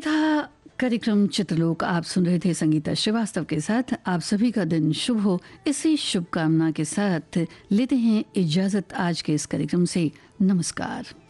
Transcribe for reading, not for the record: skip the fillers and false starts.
था कार्यक्रम चित्रलोक। आप सुन रहे थे संगीता श्रीवास्तव के साथ। आप सभी का दिन शुभ हो, इसी शुभकामना के साथ लेते हैं इजाजत आज के इस कार्यक्रम से। नमस्कार।